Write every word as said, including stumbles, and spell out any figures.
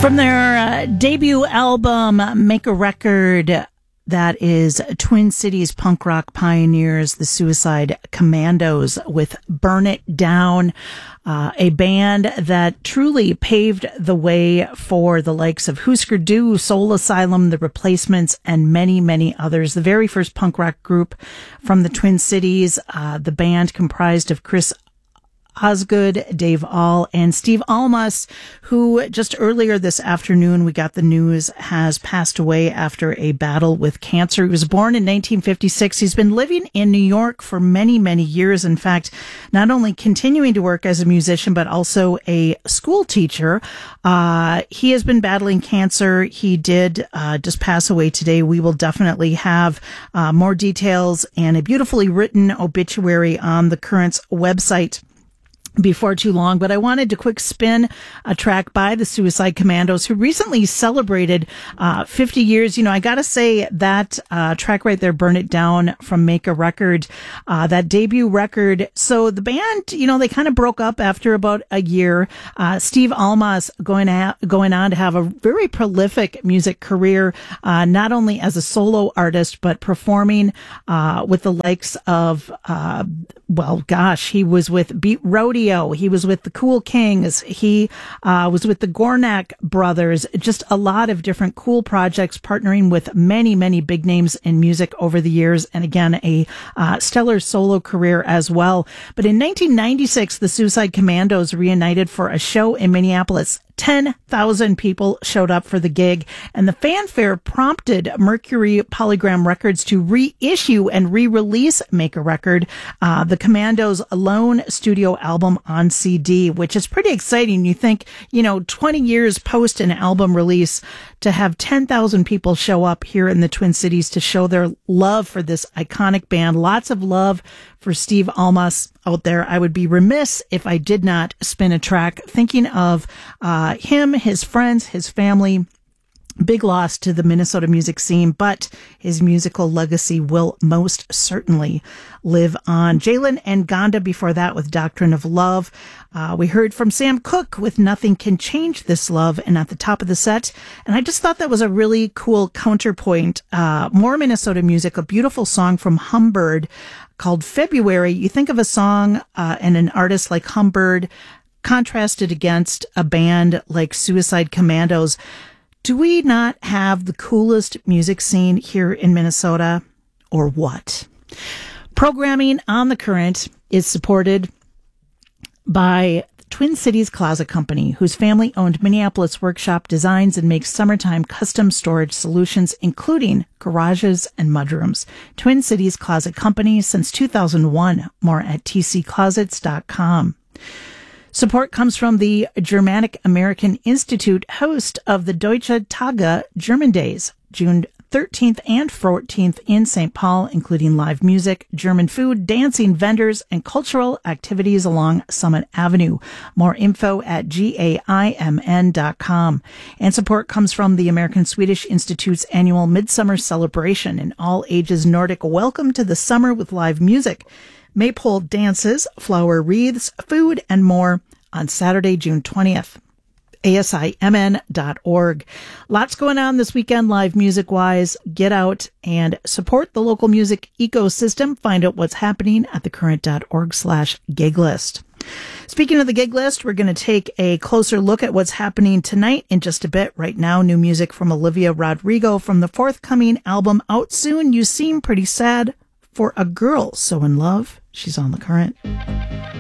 From their uh, debut album, Make a Record, that is Twin Cities punk rock pioneers, the Suicide Commandos, with Burn It Down, uh, a band that truly paved the way for the likes of Husker Du, Soul Asylum, The Replacements, and many, many others. The very first punk rock group from the Twin Cities, uh, the band comprised of Chris Osgood, Dave All, and Steve Almas, who just earlier this afternoon, we got the news, has passed away after a battle with cancer. He was born in nineteen fifty-six. He's been living in New York for many, many years. In fact, not only continuing to work as a musician, but also a school teacher. Uh, he has been battling cancer. He did uh, just pass away today. We will definitely have uh, more details and a beautifully written obituary on the Current's website before too long, but I wanted to quick spin a track by the Suicide Commandos, who recently celebrated uh, fifty years. You know, I gotta say that uh, track right there, Burn It Down, from Make a Record, uh, that debut record. So the band, you know, they kind of broke up after about a year. Uh, Steve Almas going to ha- going on to have a very prolific music career, uh, not only as a solo artist, but performing uh, with the likes of, uh, well, gosh, he was with Beat Rodeo. He was with the Cool Kings. He uh, was with the Gornak Brothers. Just a lot of different cool projects, partnering with many, many big names in music over the years. And again, a uh, stellar solo career as well. But in nineteen ninety-six, the Suicide Commandos reunited for a show in Minneapolis. ten thousand people showed up for the gig, and the fanfare prompted Mercury Polygram Records to reissue and re-release Make a Record, uh, the Commandos' lone studio album on C D, which is pretty exciting. You think, you know, twenty years post an album release, to have ten thousand people show up here in the Twin Cities to show their love for this iconic band. Lots of love for Steve Almas out there. I would be remiss if I did not spin a track thinking of uh, him, his friends, his family. Big loss to the Minnesota music scene, but his musical legacy will most certainly live on. Jalen and Gonda before that with Doctrine of Love. Uh, we heard from Sam Cooke with Nothing Can Change This Love, and at the top of the set. And I just thought that was a really cool counterpoint. Uh, more Minnesota music, a beautiful song from Humbird called February. You think of a song uh, and an artist like Humbird contrasted against a band like Suicide Commandos. Do we not have the coolest music scene here in Minnesota, or what? Programming on the Current is supported by Twin Cities Closet Company, whose family-owned Minneapolis workshop designs and makes summertime custom storage solutions, including garages and mudrooms. Twin Cities Closet Company since two thousand one. More at t c closets dot com. Support comes from the Germanic American Institute, host of the Deutsche Tage German Days, June thirteenth and fourteenth in Saint Paul, including live music, German food, dancing, vendors, and cultural activities along Summit Avenue. More info at gaimn dot com. And support comes from the American Swedish Institute's annual Midsummer Celebration, an all-ages Nordic welcome to the summer with live music, maypole dances, flower wreaths, food, and more on Saturday, June twentieth. A S I M N dot org. Lots going on this weekend, live music-wise. Get out and support the local music ecosystem. Find out what's happening at thecurrent.org slash gig list. Speaking of the gig list, we're going to take a closer look at what's happening tonight in just a bit. Right now, new music from Olivia Rodrigo from the forthcoming album out soon. You Seem Pretty Sad for a Girl So in Love. She's on The Current.